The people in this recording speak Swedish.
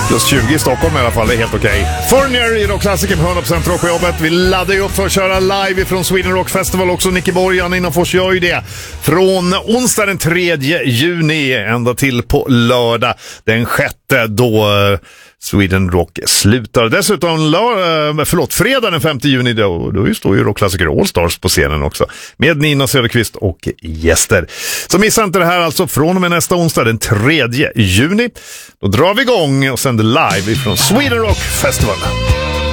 Plus 20 i Stockholm i alla fall, det är helt okej. Foreigner i rockklassiker med 100% rock på jobbet. Vi laddar ju upp för att köra live från Sweden Rock Festival också. Nicky Borg, Janne Innanfors gör ju det. Från onsdag den 3 juni ända till på lördag den 6 då Sweden Rock slutar. Dessutom fredag den 5 juni då står ju rockklassiker All Stars på scenen också. Med Nina Söderqvist och gäster. Så missa inte det här alltså från och med nästa onsdag den 3 juni. Då drar vi igång och sänder live från Sweden Rock Festival.